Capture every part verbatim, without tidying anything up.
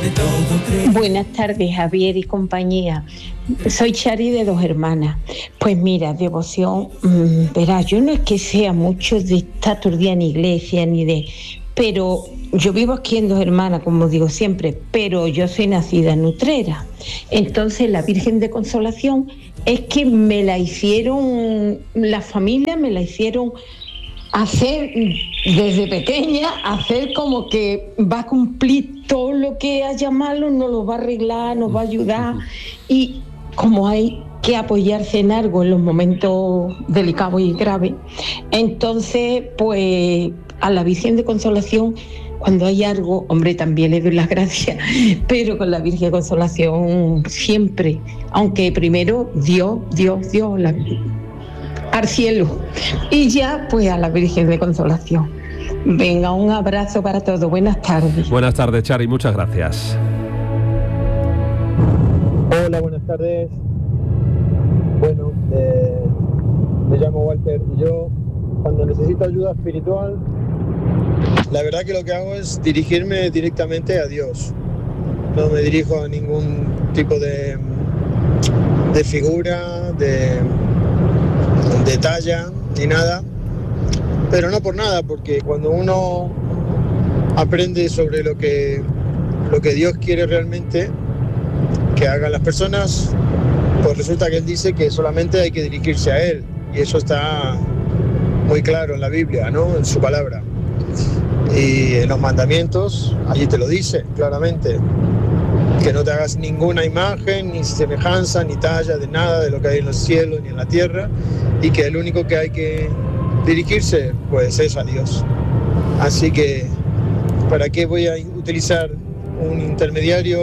Buenas tardes, Javier y compañía. Soy Chari de Dos Hermanas. Pues mira, devoción, mmm, verás, yo no es que sea mucho de estar todo el día en iglesia ni de... Pero yo vivo aquí en Dos Hermanas, como digo siempre, pero yo soy nacida en Utrera. Entonces la Virgen de Consolación es que me la hicieron, la familia me la hicieron hacer desde pequeña, hacer como que va a cumplir todo lo que haya malo, nos lo va a arreglar, nos va a ayudar, y como hay que apoyarse en algo en los momentos delicados y graves, entonces pues a la Virgen de Consolación, cuando hay algo, hombre, también le doy las gracias, pero con la Virgen de Consolación siempre, aunque primero Dios, Dios, Dios, la al cielo, y ya pues a la Virgen de Consolación. Venga, un abrazo para todos, buenas tardes. Buenas tardes, Chari, muchas gracias. Hola, buenas tardes. Bueno, eh, me llamo Walter y yo, cuando necesito ayuda espiritual, la verdad que lo que hago es dirigirme directamente a Dios. No me dirijo a ningún tipo de, de figura, de... de talla ni nada, pero no por nada, porque cuando uno aprende sobre lo que lo que Dios quiere realmente que hagan las personas, pues resulta que Él dice que solamente hay que dirigirse a Él, y eso está muy claro en la Biblia, ¿no? En su palabra, y en los mandamientos allí te lo dice claramente, que no te hagas ninguna imagen, ni semejanza, ni talla de nada de lo que hay en los cielos ni en la tierra, y que el único que hay que dirigirse pues es a Dios. Así que, ¿para qué voy a utilizar un intermediario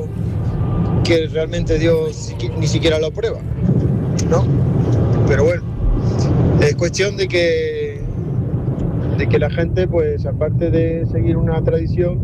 que realmente Dios ni siquiera lo aprueba? ¿No? Pero bueno, es cuestión de que de que la gente, pues aparte de seguir una tradición,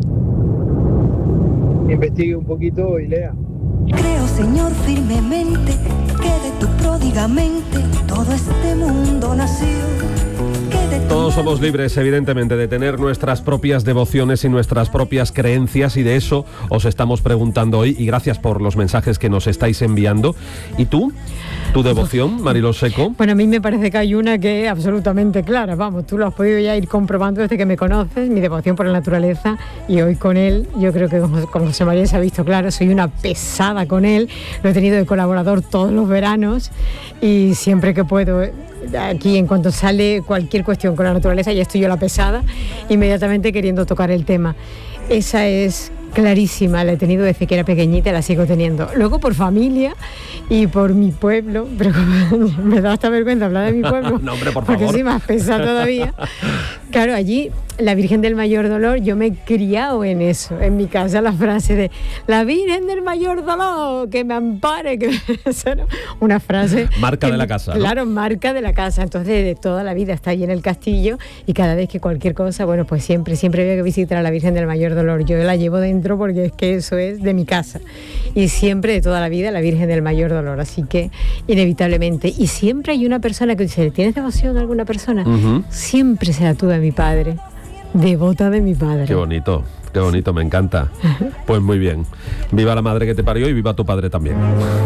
investigue un poquito y lea. Creo, Señor, firmemente que de tu pródigamente todo este mundo nació. Todos somos libres, evidentemente, de tener nuestras propias devociones y nuestras propias creencias, y de eso os estamos preguntando hoy, y gracias por los mensajes que nos estáis enviando. ¿Y tú? ¿Tu devoción, Mariló Seco? Bueno, a mí me parece que hay una que es absolutamente clara, vamos, tú lo has podido ya ir comprobando desde que me conoces, mi devoción por la naturaleza, y hoy con él, yo creo que con José María se ha visto claro, soy una pesada con él, lo he tenido de colaborador todos los veranos, y siempre que puedo, aquí en cuanto sale cualquier cuestión con la naturaleza, ya estoy yo la pesada, inmediatamente queriendo tocar el tema. Esa es clarísima, la he tenido desde que era pequeñita, la sigo teniendo. Luego por familia y por mi pueblo, pero me da hasta vergüenza hablar de mi pueblo, no, hombre, por porque favor. sí, más pesado todavía. Claro, allí la Virgen del Mayor Dolor, yo me he criado en eso, en mi casa la frase de la Virgen del Mayor Dolor, que me ampare, que me... una frase... Marca que, de la casa, ¿no? Claro, marca de la casa, entonces de toda la vida está allí en el castillo, y cada vez que cualquier cosa, bueno, pues siempre, siempre había que visitar a la Virgen del Mayor Dolor, yo la llevo dentro porque es que eso es de mi casa, y siempre de toda la vida la Virgen del Mayor Dolor, así que inevitablemente, y siempre hay una persona que dice, ¿tienes devoción a alguna persona? Uh-huh. Siempre se la tuve a mi padre, devota de mi padre. Qué bonito, qué bonito, me encanta. Pues muy bien, viva la madre que te parió y viva tu padre también.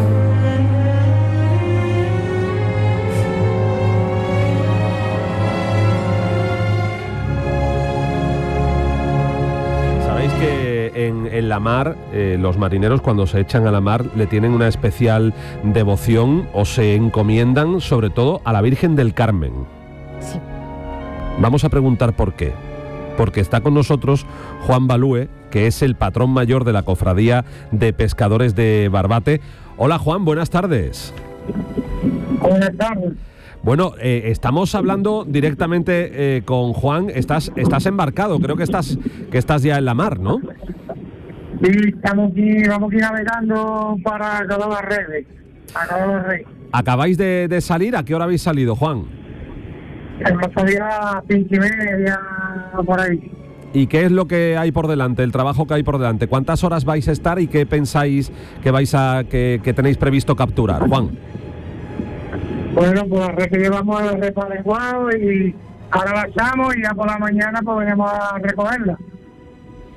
Sabéis que en, en la mar, eh, los marineros cuando se echan a la mar le tienen una especial devoción, o se encomiendan sobre todo a la Virgen del Carmen. Sí. Vamos a preguntar por qué. Porque está con nosotros Juan Balúe, que es el patrón mayor de la Cofradía de Pescadores de Barbate. Hola Juan, buenas tardes. Buenas tardes. Bueno, eh, estamos hablando directamente eh, con Juan. Estás, estás embarcado, creo que estás, que estás ya en la mar, ¿no? Sí, estamos aquí, vamos aquí navegando para Cabo de Rey. A Cabo de Rey. ¿Acabáis de, de salir? ¿A qué hora habéis salido, Juan? Hemos salido a cinco y media, por ahí. ¿Y qué es lo que hay por delante, el trabajo que hay por delante? ¿Cuántas horas vais a estar y qué pensáis que vais a que, que tenéis previsto capturar, Juan? Bueno, pues la red que llevamos el repalenguado y ahora la echamos y ya por la mañana pues venimos a recogerla.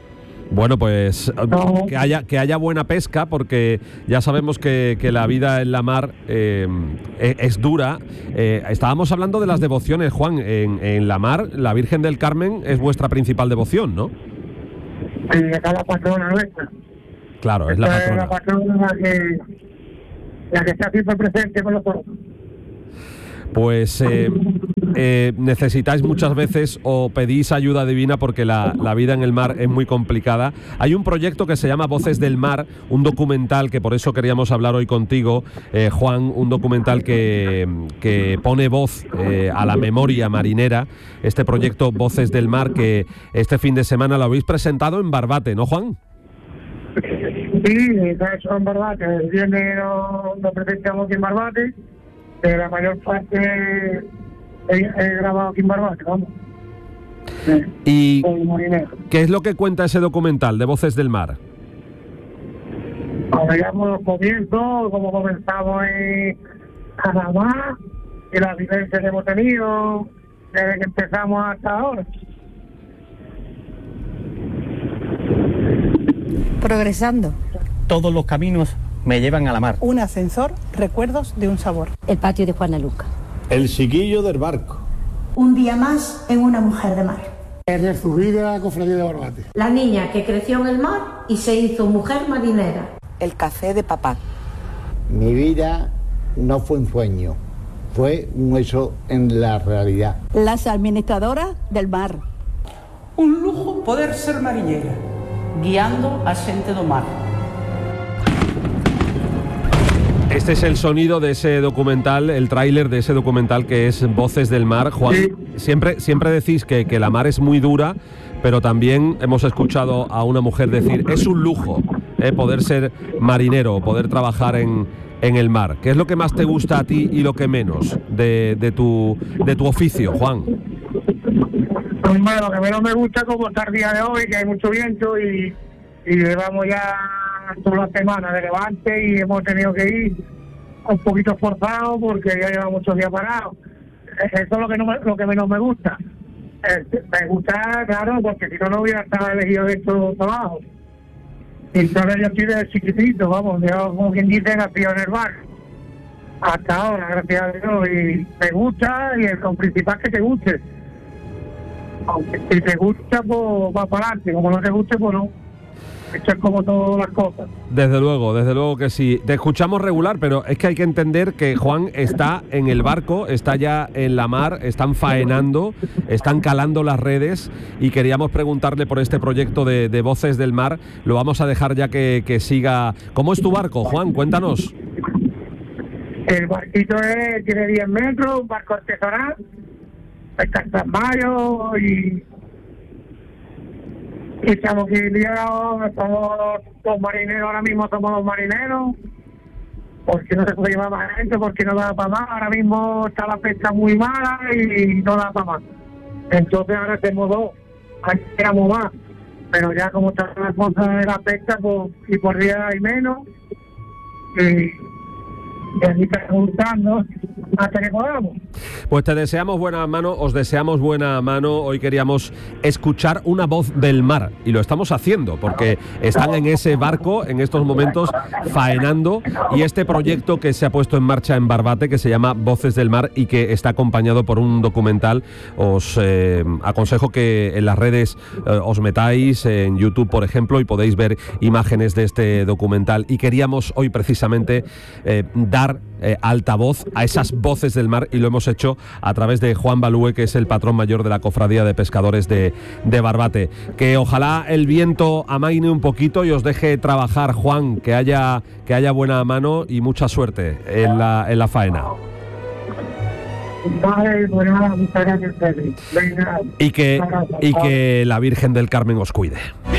Bueno, pues No. que haya que haya buena pesca, porque ya sabemos que, que la vida en la mar eh, es, es dura. Eh, estábamos hablando de las devociones, Juan. En, en la mar, la Virgen del Carmen es vuestra principal devoción, ¿no? Y acá la patrona nuestra. Claro, es la Esta patrona. la patrona la que, la que está siempre presente con nosotros. Pues eh, eh, necesitáis muchas veces o pedís ayuda divina porque la, la vida en el mar es muy complicada. Hay un proyecto que se llama Voces del Mar, un documental que por eso queríamos hablar hoy contigo, eh, Juan, un documental que, que pone voz eh, a la memoria marinera. Este proyecto Voces del Mar, que este fin de semana lo habéis presentado en Barbate, ¿no, Juan? Sí, está hecho en Barbate. El viernes lo, lo presentamos aquí en Barbate. Eh, la mayor parte he, he grabado aquí en Barbate, vamos. Sí, ¿Y con marinero. qué es lo que cuenta ese documental de Voces del Mar? Ahora veíamos los comienzos, cómo comenzamos en Panamá y las vivencias que hemos tenido desde que empezamos hasta ahora. Progresando. Todos los caminos me llevan a la mar. Un ascensor, recuerdos de un sabor. El patio de Juana Luca. El chiquillo del barco. Un día más en Una mujer de mar. Resurgida la cofradía de Barbate. La niña que creció en el mar y se hizo mujer marinera. El café de papá. Mi vida no fue un sueño, fue un hecho en la realidad. Las administradoras del mar. Un lujo poder ser marinera, guiando a xente do mar. Este es el sonido de ese documental, el tráiler de ese documental que es Voces del Mar. Juan, Sí. siempre, siempre decís que, que la mar es muy dura, pero también hemos escuchado a una mujer decir, es un lujo eh, poder ser marinero, poder trabajar en, en el mar. ¿Qué es lo que más te gusta a ti y lo que menos de, de, tu, de tu oficio, Juan? Pues bueno, lo que menos me gusta es como está el día de hoy, que hay mucho viento y, y llevamos ya toda la semana de levante y hemos tenido que ir un poquito forzados porque ya llevamos muchos días parados. Eso es lo que, no me, lo que menos me gusta. Eh, me gusta, claro, porque si no, no hubiera estado elegido de estos trabajos. Y entonces yo estoy de chiquitito, vamos, yo como quien dice, nacido en el bar. Hasta ahora, gracias a Dios, y me gusta y el principal que te guste. Aunque si te gusta, pues va para adelante, como no te guste, pues no. Esto es como todas las cosas. Desde luego, desde luego que sí. Te escuchamos regular, pero es que hay que entender que Juan está en el barco, está ya en la mar, están faenando, están calando las redes y queríamos preguntarle por este proyecto de, de Voces del Mar. Lo vamos a dejar ya que, que siga. ¿Cómo es tu barco, Juan? Cuéntanos. El barquito es, tiene diez metros, un barco artesanal, está en San Mayo y... Y estamos aquí liados, somos los marineros, ahora mismo somos los marineros, porque no se puede llevar más gente, porque no da para más, ahora mismo está la pesca muy mala y no da para más. Entonces ahora hacemos dos, antes éramos más, pero ya como está la cosa de la pesca, pues, y por día hay menos, y, y así estamos buscando hasta que podamos. Pues te deseamos buena mano, os deseamos buena mano. Hoy queríamos escuchar una voz del mar y lo estamos haciendo porque están en ese barco en estos momentos faenando y este proyecto que se ha puesto en marcha en Barbate que se llama Voces del Mar y que está acompañado por un documental. Os eh, aconsejo que en las redes eh, os metáis en YouTube, por ejemplo, y podéis ver imágenes de este documental y queríamos hoy precisamente eh, dar eh, altavoz a esas voces del mar y lo hemos hecho a través de Juan Balúe, que es el patrón mayor de la Cofradía de Pescadores de, de Barbate. Que ojalá el viento amaine un poquito y os deje trabajar, Juan, que haya, que haya buena mano y mucha suerte en la, en la faena. Vale, pues nada, muchas gracias, Pedro. Venga, y que, y que la Virgen del Carmen os cuide.